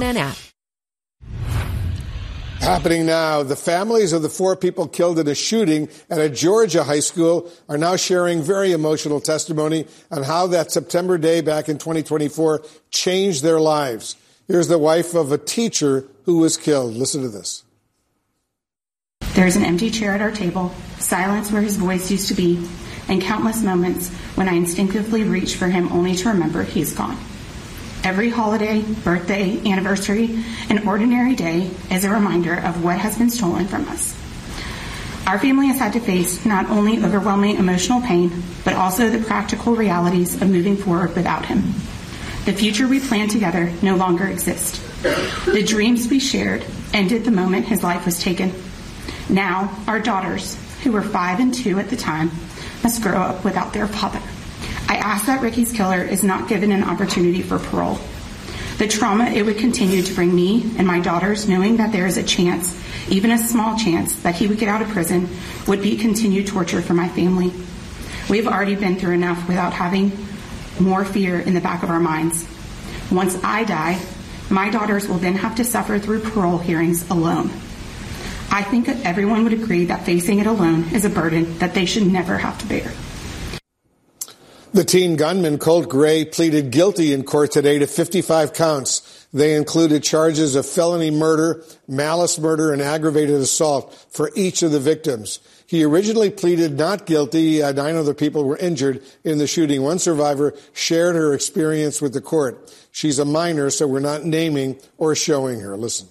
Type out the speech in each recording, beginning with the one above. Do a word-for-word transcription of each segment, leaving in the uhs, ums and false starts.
N N app. Happening now, the families of the four people killed in a shooting at a Georgia high school are now sharing very emotional testimony on how that September day back in twenty twenty-four changed their lives. Here's the wife of a teacher who was killed. Listen to this. There's an empty chair at our table, silence where his voice used to be, and countless moments when I instinctively reach for him only to remember he's gone. Every holiday, birthday, anniversary, and ordinary day is a reminder of what has been stolen from us. Our family has had to face not only overwhelming emotional pain, but also the practical realities of moving forward without him. The future we planned together no longer exists. The dreams we shared ended the moment his life was taken. Now, our daughters, who were five and two at the time, must grow up without their father. I ask that Ricky's killer is not given an opportunity for parole. The trauma it would continue to bring me and my daughters, knowing that there is a chance, even a small chance, that he would get out of prison, would be continued torture for my family. We've already been through enough without having more fear in the back of our minds. Once I die, my daughters will then have to suffer through parole hearings alone. I think that everyone would agree that facing it alone is a burden that they should never have to bear. The teen gunman, Colt Gray, pleaded guilty in court today to fifty-five counts. They included charges of felony murder, malice murder, and aggravated assault for each of the victims. He originally pleaded not guilty. Uh, nine other people were injured in the shooting. One survivor shared her experience with the court. She's a minor, so we're not naming or showing her. Listen.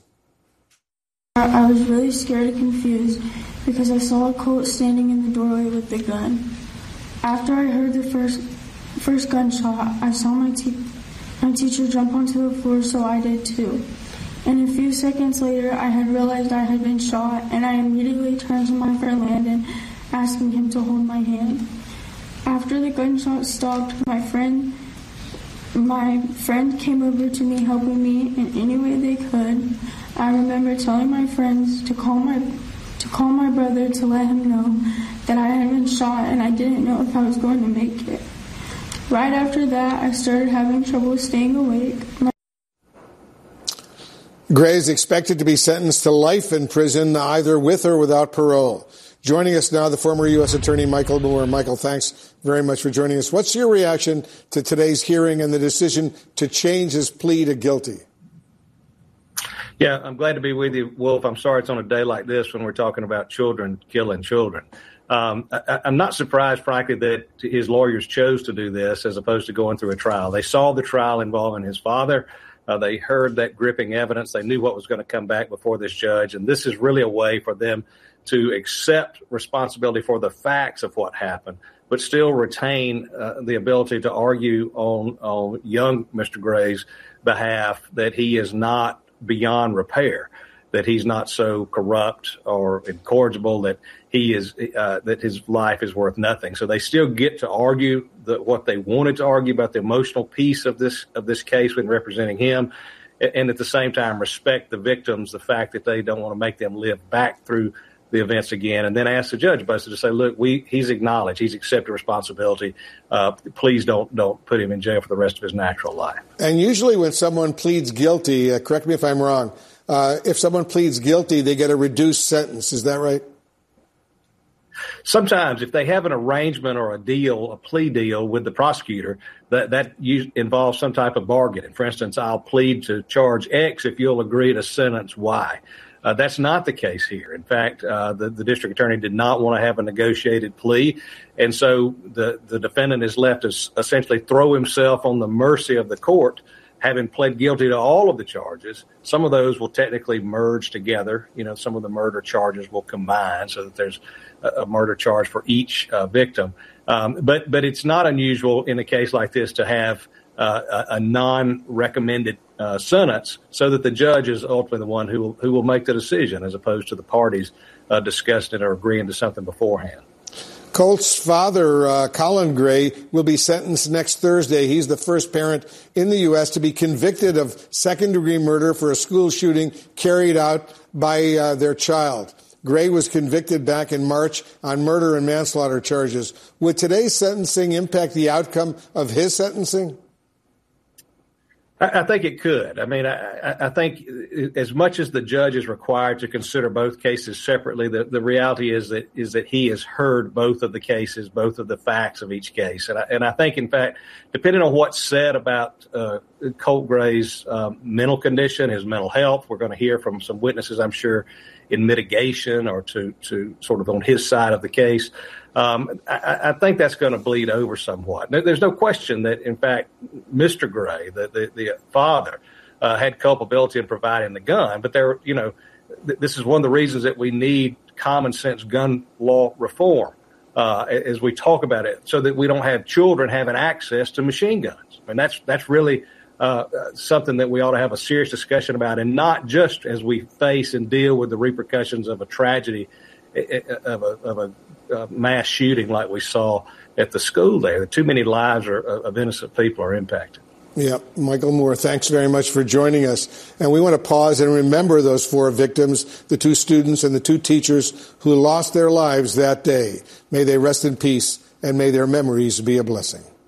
I was really scared and confused because I saw Colt standing in the doorway with the gun. After I heard the first first gunshot, I saw my, te- my teacher jump onto the floor, so I did too. And a few seconds later, I had realized I had been shot, and I immediately turned to my friend Landon, asking him to hold my hand. After the gunshot stopped, my friend my friend came over to me, helping me in any way they could. I remember telling my friends to call my to call my brother to let him know that I had been shot and I didn't know if I was going to make it. Right after that, I started having trouble staying awake. My- Gray is expected to be sentenced to life in prison, either with or without parole. Joining us now, the former U S Attorney Michael Moore. Michael, thanks very much for joining us. What's your reaction to today's hearing and the decision to change his plea to guilty? Yeah, I'm glad to be with you, Wolf. I'm sorry it's on a day like this when we're talking about children killing children. Um, I, I'm not surprised, frankly, that his lawyers chose to do this as opposed to going through a trial. They saw the trial involving his father. Uh, they heard that gripping evidence. They knew what was going to come back before this judge. And this is really a way for them to accept responsibility for the facts of what happened, but still retain uh, the ability to argue on, on young Mister Gray's behalf that he is not beyond repair, that he's not so corrupt or incorrigible that he is uh, that his life is worth nothing. So they still get to argue the, what they wanted to argue about the emotional piece of this of this case when representing him, and at the same time respect the victims, the fact that they don't want to make them live back through the events again, and then ask the judge basically to say, look, we he's acknowledged, he's accepted responsibility. Uh, please don't don't put him in jail for the rest of his natural life. And usually when someone pleads guilty, uh, correct me if I'm wrong, uh, if someone pleads guilty, they get a reduced sentence. Is that right? Sometimes if they have an arrangement or a deal, a plea deal with the prosecutor, that, that involves some type of bargaining. For instance, I'll plead to charge X if you'll agree to sentence Y. Uh, that's not the case here. In fact, uh, the, the district attorney did not want to have a negotiated plea. And so the, the defendant is left to essentially throw himself on the mercy of the court, having pled guilty to all of the charges. Some of those will technically merge together. You know, some of the murder charges will combine so that there's a, a murder charge for each uh, victim. Um, but, but it's not unusual in a case like this to have uh, a, a non-recommended Uh, sentence, so that the judge is ultimately the one who will, who will make the decision, as opposed to the parties uh, discussing it or agreeing to something beforehand. Colt's father, uh, Colin Gray, will be sentenced next Thursday. He's the first parent in the U S to be convicted of second-degree murder for a school shooting carried out by uh, their child. Gray was convicted back in March on murder and manslaughter charges. Would today's sentencing impact the outcome of his sentencing? I, I think it could. I mean, I, I think as much as the judge is required to consider both cases separately, the, the reality is that is that he has heard both of the cases, both of the facts of each case. And I, and I think, in fact, depending on what's said about uh, Colt Gray's um, mental condition, his mental health, we're going to hear from some witnesses, I'm sure, in mitigation or to, to sort of on his side of the case. Um, I, I think that's going to bleed over somewhat. There's no question that, in fact, Mister Gray, the, the, the father, uh, had culpability in providing the gun. But there, you know, th- this is one of the reasons that we need common sense gun law reform uh, as we talk about it, so that we don't have children having access to machine guns. I mean, that's that's really uh, something that we ought to have a serious discussion about, and not just as we face and deal with the repercussions of a tragedy of a, of a Uh, mass shooting like we saw at the school there. Too many lives are, of innocent people are impacted. Yeah, Michael Moore, thanks very much for joining us. And we want to pause and remember those four victims, the two students and the two teachers who lost their lives that day. May they rest in peace, and may their memories be a blessing.